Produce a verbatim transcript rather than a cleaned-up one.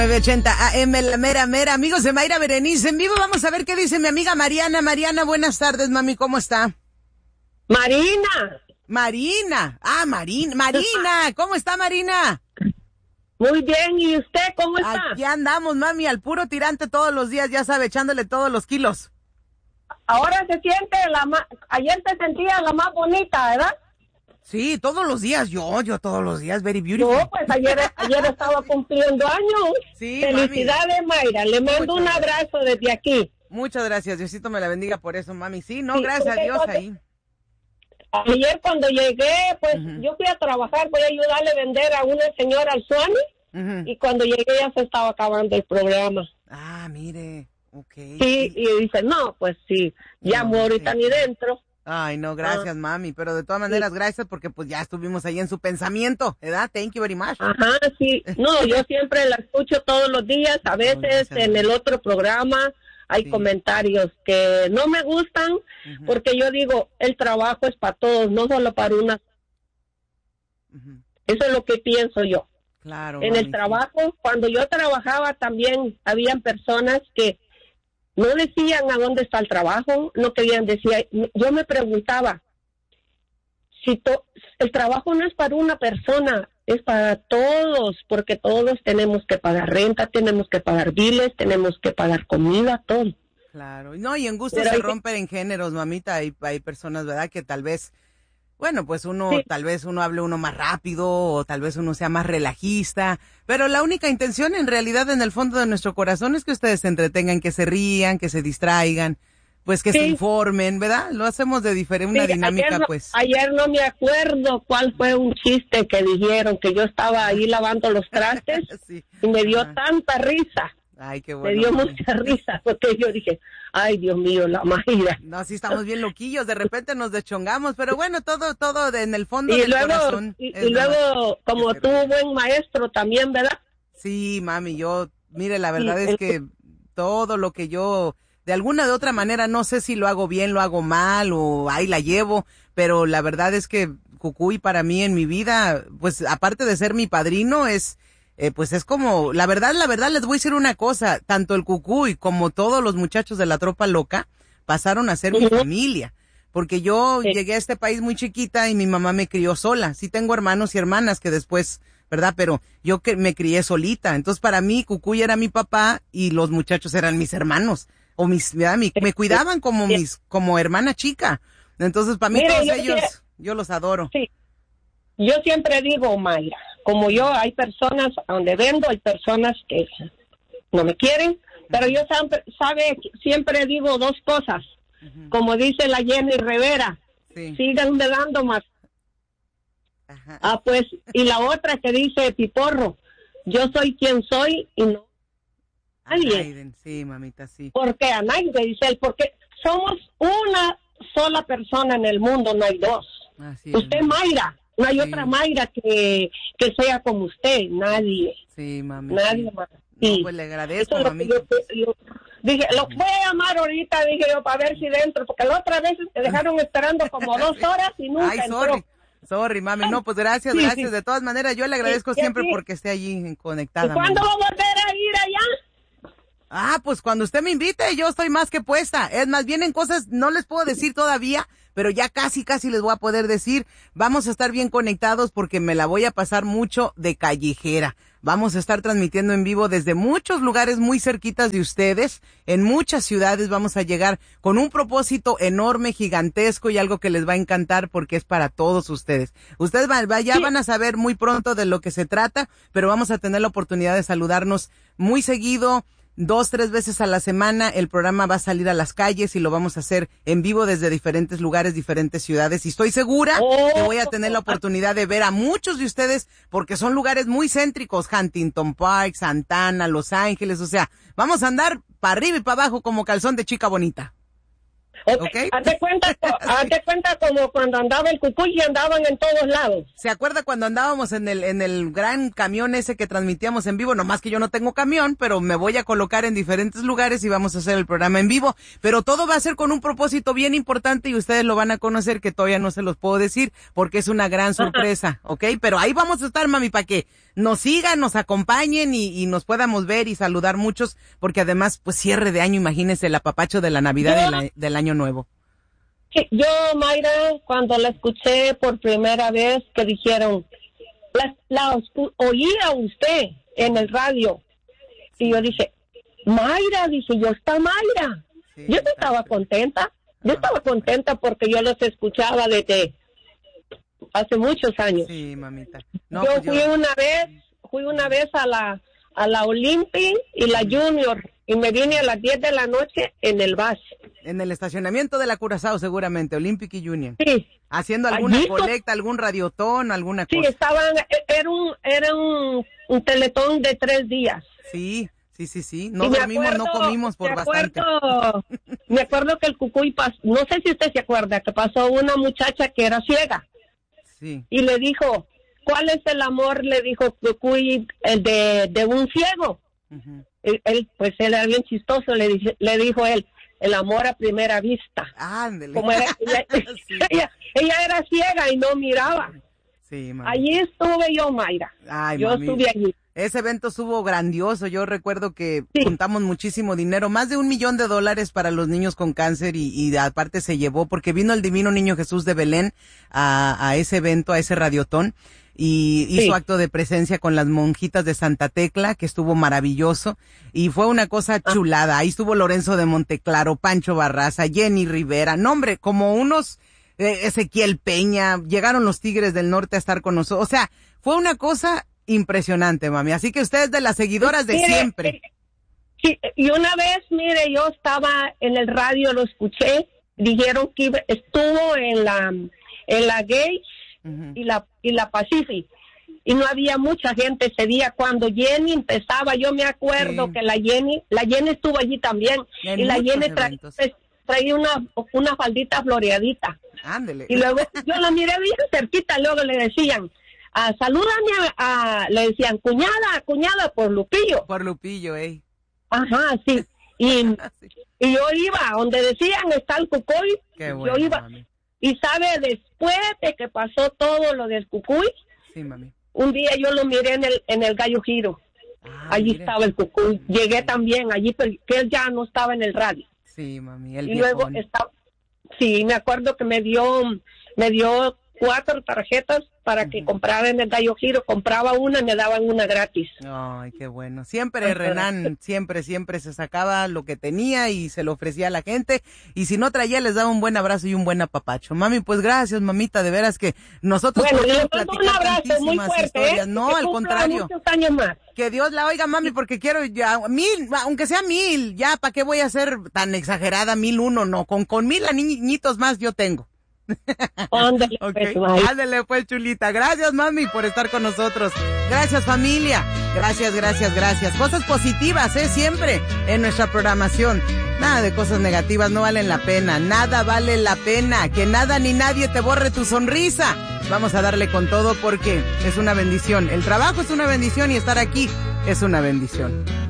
nueve ochenta A M, la mera mera. Amigos de Mayra Berenice en vivo, vamos a ver qué dice mi amiga Mariana. Mariana, buenas tardes, mami, ¿cómo está? Marina. Marina, ah, Marina, Marina, ¿cómo está Marina? Muy bien, ¿y usted cómo está? Aquí andamos, mami, al puro tirante todos los días, ya sabe, echándole todos los kilos. Ahora se siente la más, ayer te sentía la más bonita, ¿verdad? Sí, todos los días, yo, yo todos los días, very beautiful. No, pues ayer, ayer estaba cumpliendo años. Sí, felicidades, mami. Mayra, le mando un abrazo desde aquí. Muchas gracias, Diosito me la bendiga por eso, mami. Sí, no, Sí, gracias a Dios cuando, ahí. Ayer cuando llegué, pues Uh-huh. yo fui a trabajar, voy a ayudarle a vender a una señora al Suani, Uh-huh. y cuando llegué ya se estaba acabando el programa. Ah, mire, ok. Sí, y dice, no, pues sí, ya No, ahorita sí. ni dentro. Ay, no, gracias, Ah. mami, pero de todas maneras, gracias porque pues ya estuvimos ahí en su pensamiento, ¿verdad? Thank you very much. Ajá, sí. No, yo siempre la escucho todos los días. A veces Oh, gracias, en el otro programa hay Sí. comentarios que no me gustan, Ujú, porque yo digo, el trabajo es para todos, no solo para una. ujú. Eso es lo que pienso yo. Claro. En mami, el sí. trabajo, cuando yo trabajaba también habían personas que no decían a dónde está el trabajo, no querían decir. Yo me preguntaba, si to, el trabajo no es para una persona, es para todos, porque todos tenemos que pagar renta, tenemos que pagar biles, tenemos que pagar comida, todo. Claro. No, y en gusto Pero se hay que- rompen en géneros, mamita. Hay, hay personas, ¿verdad? Que tal vez, bueno, pues uno, Sí. tal vez uno hable uno más rápido o tal vez uno sea más relajista. Pero la única intención en realidad en el fondo de nuestro corazón es que ustedes se entretengan, que se rían, que se distraigan, pues que se Sí. informen, ¿verdad? Lo hacemos de diferente, una Sí, dinámica, ayer, no- pues. ayer no me acuerdo cuál fue un chiste que dijeron, que yo estaba ahí lavando los trastes Sí. y me dio Ajá. tanta risa, Ay, qué me bueno. dio mami. mucha risa, porque yo dije, ay, Dios mío, la Mayra. No, sí estamos bien loquillos, de repente nos deschongamos, pero bueno, todo, todo de- en el fondo Y del luego, corazón. y, es y nomás luego, como que se tú, ríen. buen maestro también, ¿verdad? Sí, mami, yo, mire, la verdad Sí, es el- que todo lo que yo, de alguna de otra manera, no sé si lo hago bien, lo hago mal o ahí la llevo, pero la verdad es que Cucuy para mí en mi vida, pues aparte de ser mi padrino, es, eh, pues es como, la verdad, la verdad, les voy a decir una cosa, tanto el Cucuy como todos los muchachos de la tropa loca pasaron a ser mi Ujú. familia. Porque yo Sí. llegué a este país muy chiquita y mi mamá me crió sola. Sí tengo hermanos y hermanas que después, ¿verdad? Pero yo que me crié solita. Entonces para mí Cucuy era mi papá y los muchachos eran mis hermanos. O mis, ¿verdad? Mi- me cuidaban como Sí. mis, como hermana chica. Entonces para mí Mire, todos yo ellos, quiero- yo los adoro. Sí, yo siempre digo, Mayra, como yo, hay personas donde vendo, hay personas que no me quieren, pero yo siempre, sabe, siempre digo dos cosas, Ujú, como dice la Jenny Rivera, sí. sigan dando más. Ajá. Ah, pues, y la otra que dice Piporro, yo soy quien soy y no nadie. Aiden, sí, mamita, sí. Porque a nadie, dice él, porque somos una sola persona en el mundo, no hay dos. Así es. Usted Mayra, no hay Sí. otra Mayra que, que sea como usted, nadie, Sí, mami. nadie sí. más. No, Sí. pues le Eso agradezco, es lo que mamita. yo, yo dije, lo voy a llamar ahorita, dije yo, para ver si dentro, porque la otra vez te dejaron esperando como dos horas y nunca Ay, entró. sorry. Sorry, mami. No, pues gracias, Sí, gracias. sí. De todas maneras, yo le agradezco Sí, sí, siempre sí. porque esté allí ¿Y conectada. cuándo mami. va a volver a ir allá? Ah, pues cuando usted me invite, yo estoy más que puesta. Es más, vienen cosas, no les puedo decir todavía, pero ya casi, casi les voy a poder decir. Vamos a estar bien conectados porque me la voy a pasar mucho de callejera. Vamos a estar transmitiendo en vivo desde muchos lugares muy cerquitas de ustedes. En muchas ciudades vamos a llegar con un propósito enorme, gigantesco y algo que les va a encantar porque es para todos ustedes. Ustedes va- va- ya Sí. van a saber muy pronto de lo que se trata, pero vamos a tener la oportunidad de saludarnos muy seguido. Dos, tres veces a la semana el programa va a salir a las calles y lo vamos a hacer en vivo desde diferentes lugares, diferentes ciudades. Y estoy segura Oh. que voy a tener la oportunidad de ver a muchos de ustedes porque son lugares muy céntricos. Huntington Park, Santana, Los Ángeles. O sea, vamos a andar para arriba y para abajo como calzón de chica bonita. Ok. ¿Ok? Hazte cuenta, hazte cuenta como cuando andaba el Cucuy y andaban en todos lados. ¿Se acuerda cuando andábamos en el en el gran camión ese que transmitíamos en vivo? Nomás que yo no tengo camión, pero me voy a colocar en diferentes lugares y vamos a hacer el programa en vivo. Pero todo va a ser con un propósito bien importante y ustedes lo van a conocer, que todavía no se los puedo decir porque es una gran sorpresa, ¿ok? Pero ahí vamos a estar, mami, para que nos sigan, nos acompañen y, y nos podamos ver y saludar muchos, porque además, pues cierre de año, imagínense el apapacho de la Navidad y la, del Año Nuevo. Sí, yo, Mayra, cuando la escuché por primera vez que dijeron, la, la oía usted en el radio, y yo dije, Mayra, dije, yo está Mayra. Sí, yo estaba contenta, yo estaba contenta porque yo los escuchaba desde hace muchos años. Sí, mamita. No, yo pues fui yo... una vez, fui una vez a la a la Olympic y la Junior y me vine a las diez de la noche en el bus. En el estacionamiento de la Curazao, seguramente, Olympic y Junior. Sí. Haciendo alguna Allí, colecta, algún radiotón, alguna sí, cosa. Sí, estaban, era un era un, un teletón de tres días. Sí. Sí, sí, sí. No y dormimos, acuerdo, no comimos por me acuerdo, bastante. Me acuerdo que el Cucuy pasó, no sé si usted se acuerda, que pasó una muchacha que era ciega. Sí. Y le dijo, ¿cuál es el amor? Le dijo Cucuy, el de, de un ciego. Uh-huh. él, él, pues él era bien chistoso, le, dice, le dijo él, el amor a primera vista. Ándele. Como era, ella, sí. ella, ella era ciega y no miraba. Sí, mami. Allí estuve yo, Mayra. Ay, yo mami. estuve allí. Ese evento estuvo grandioso, yo recuerdo que sí. juntamos muchísimo dinero, más de un millón de dólares para los niños con cáncer y, y aparte se llevó, porque vino el Divino Niño Jesús de Belén a, a ese evento, a ese radiotón, y hizo sí. acto de presencia con las monjitas de Santa Tecla, que estuvo maravilloso, y fue una cosa chulada. Ahí estuvo Lorenzo de Monteclaro, Pancho Barraza, Jenny Rivera, no hombre, como unos eh, Ezequiel Peña, llegaron los Tigres del Norte a estar con nosotros, o sea, fue una cosa impresionante, mami. Así que usted es de las seguidoras de mire, siempre. Sí, y una vez, mire, yo estaba en el radio, lo escuché, dijeron que estuvo en la en la Gage uh-huh. y la y la Pacific y no había mucha gente ese día cuando Jenny empezaba. Yo me acuerdo sí. que la Jenny, la Jenny estuvo allí también y, y la Jenny tra- traía una una faldita floreadita. Ándele. Y luego yo la miré bien cerquita, luego le decían, Ah, salúdame a, a, le decían, cuñada, cuñada, por Lupillo. Por Lupillo, eh. Ajá, sí. Y, sí. y yo iba, donde decían, está el Cucuy. Qué bueno, yo iba. Mami. Y sabe, después de que pasó todo lo del Cucuy, sí, mami. Un día yo lo miré en el, en el Gallo Giro. Ah, allí mire. Estaba el Cucuy. Llegué sí. también allí, porque él ya no estaba en el radio. Sí, mami, el Y luego estaba, sí, me acuerdo que me dio, me dio cuatro tarjetas para que uh-huh. comprara en el Gallo Giro, compraba una y me daban una gratis. Ay, qué bueno. Siempre Renan, siempre, siempre se sacaba lo que tenía y se lo ofrecía a la gente, y si no traía les daba un buen abrazo y un buen apapacho. Mami, pues gracias, mamita, de veras que nosotros bueno, podemos platicar un abrazo muy fuerte, historias. ¿eh? No, que al contrario. Muchos años más. Que Dios la oiga, mami, porque quiero ya mil, aunque sea mil, ya, ¿para qué voy a ser tan exagerada? Mil uno, no, con, con mil niñitos más yo tengo. Ándale, okay. pues, Ándale, pues, chulita. Gracias, mami, por estar con nosotros. Gracias, familia. Gracias, gracias, gracias. Cosas positivas, ¿eh? Siempre en nuestra programación. Nada de cosas negativas, no valen la pena. Nada vale la pena. Que nada ni nadie te borre tu sonrisa. Vamos a darle con todo porque es una bendición. El trabajo es una bendición y estar aquí es una bendición.